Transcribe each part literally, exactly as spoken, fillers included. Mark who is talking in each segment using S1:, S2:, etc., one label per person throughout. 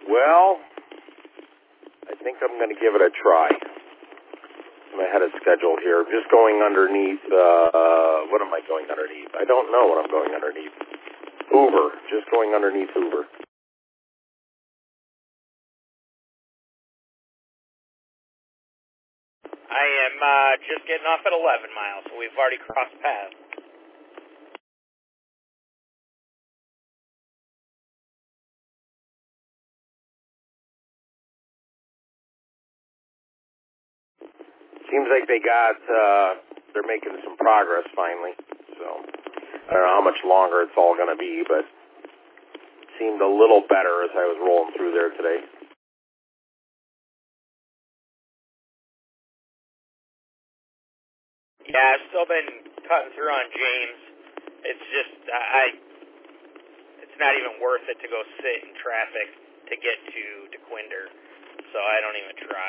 S1: Well, I think I'm going to give it a try. I'm ahead of schedule here. Just going underneath, uh, what am I going underneath? I don't know what I'm going underneath. Hoover. Just going underneath Hoover.
S2: I am uh, just getting off at eleven miles, so we've already crossed paths.
S1: Seems like they got, uh, they're making some progress finally. So, I don't know how much longer it's all going to be, but it seemed a little better as I was rolling through there today.
S2: Yeah, I've still been cutting through on James. It's just, I, it's not even worth it to go sit in traffic to get to DeQuinder, so I don't even try.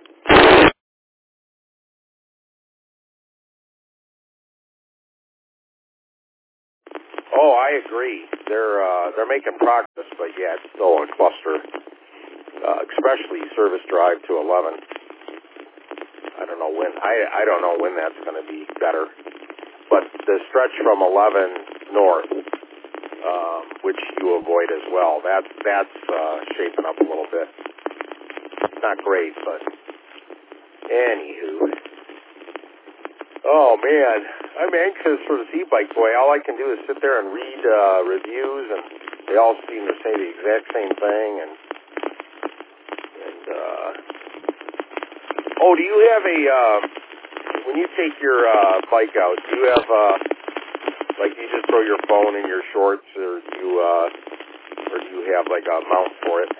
S1: Oh, I agree. They're uh, they're making progress, but yeah, it's still a cluster, uh, especially service drive to eleven. I don't know when. I I don't know when that's going to be better. But the stretch from eleven north, um, which you avoid as well, that's that's uh, shaping up a little bit. It's not great, but anywho. Oh, man, I'm anxious for this e-bike, boy. All I can do is sit there and read uh, reviews, and they all seem to say the exact same thing. And, and uh, oh, do you have a, uh, when you take your uh, bike out, do you have, uh, like, you just throw your phone in your shorts, or do you, uh, or do you have, like, a mount for it?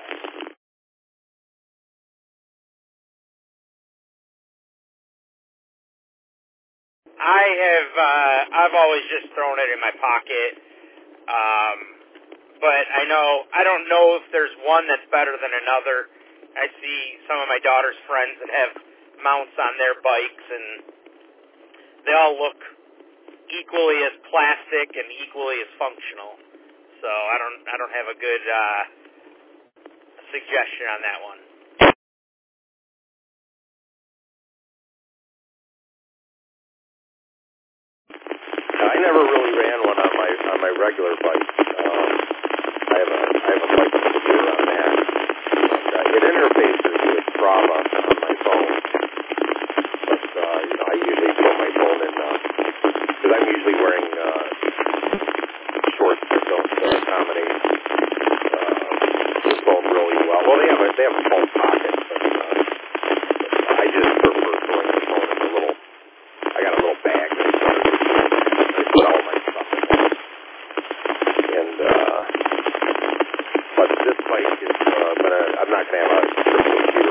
S2: I have, uh, I've always just thrown it in my pocket, um, but I know, I don't know if there's one that's better than another. I see some of my daughter's friends that have mounts on their bikes, and they all look equally as plastic and equally as functional. So I don't, I don't have a good, uh, suggestion on that one.
S1: I never really ran one on my on my regular bike. Um, I have a I have a bike computer on that. And, uh, it interfaces with Strava on my phone, but uh, you know I usually throw my phone in because uh, I'm usually wearing uh, shorts that don't uh, accommodate uh, the phone really well. Well, they have a they have a phone pocket, but, uh, but I just prefer throwing the phone in a little. I got a little bag that I put all my stuff in there. And, uh, but this bike is, uh, gonna, I'm not gonna have a triple